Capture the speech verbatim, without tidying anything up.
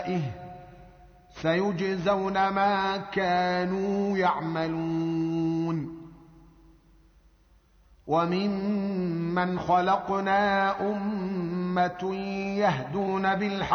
سيجزون ما كانوا يعملون وممن خلقنا أمة يهدون بالحق